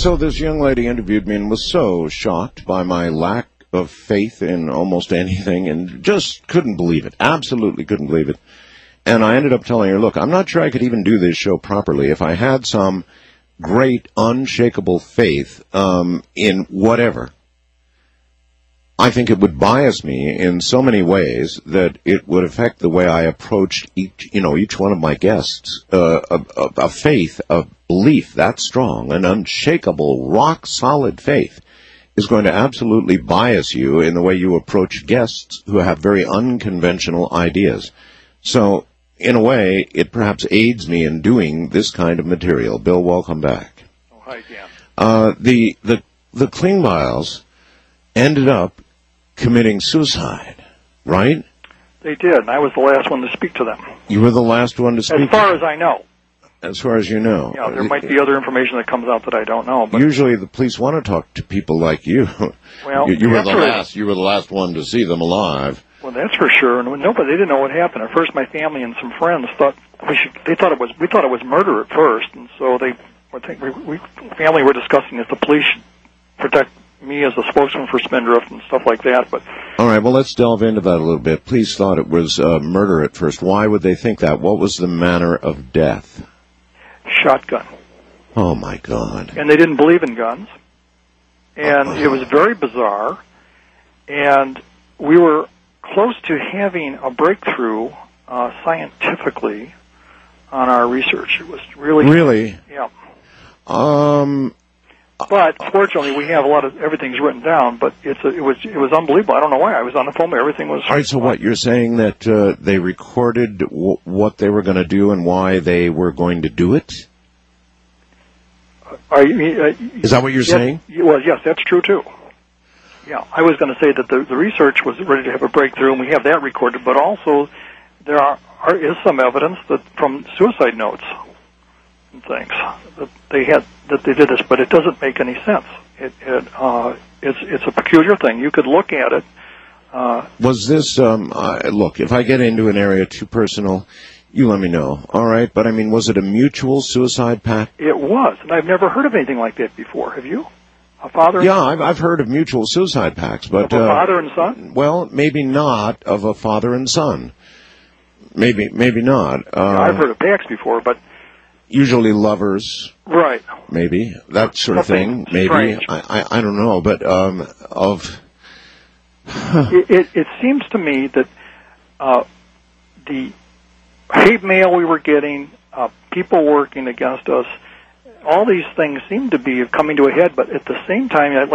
So this young lady interviewed me and was so shocked by my lack of faith in almost anything and just couldn't believe it. Absolutely couldn't believe it. And I ended up telling her, look, I'm not sure I could even do this show properly if I had some great, unshakable faith in whatever. I think it would bias me in so many ways that it would affect the way I approached each one of my guests. A faith, a belief that strong, an unshakable, rock-solid faith is going to absolutely bias you in the way you approach guests who have very unconventional ideas. So, in a way, it perhaps aids me in doing this kind of material. Bill, welcome back. Oh, hi, Dan. The Klingbeils ended up committing suicide, right? They did, and I was the last one to speak to them. You were the last one to speak? As far as I know. As far as you know. Yeah, there might be other information that comes out that I don't know. But usually the police want to talk to people like you. Well, you were the last one to see them alive. Well, that's for sure. And nobody, they didn't know what happened. At first, my family and some friends thought we thought it was murder at first, and so we family were discussing if the police should protect me as a spokesman for Spindrift and stuff like that. But all right, well, let's delve into that a little bit. Police thought it was murder at first. Why would they think that? What was the manner of death? Shotgun. Oh my God! And they didn't believe in guns, and it was very bizarre. And we were close to having a breakthrough scientifically on our research. It was really, yeah. But fortunately, we have everything's written down. But it was unbelievable. I don't know why. I was on the phone, but everything was. All right. So what you're saying that they recorded what they were going to do and why they were going to do it? Is that what you're saying? Well, yes, that's true too. Yeah, I was going to say that the research was ready to have a breakthrough, and we have that recorded. But also, there is some evidence that from suicide notes and things that they did this, but it doesn't make any sense. It's a peculiar thing. You could look at it. Was this look? If I get into an area too personal, you let me know. All right, but I mean, was it a mutual suicide pact? It was, and I've never heard of anything like that before. Have you? A father? Yeah, I've heard of mutual suicide pacts, but of a father and son. Well, maybe not of a father and son. Maybe not. I've heard of pacts before, but usually lovers. Right. Maybe that sort of thing. Maybe strange. I don't know, but It seems to me that the hate mail we were getting, people working against us, all these things seem to be coming to a head, but at the same time,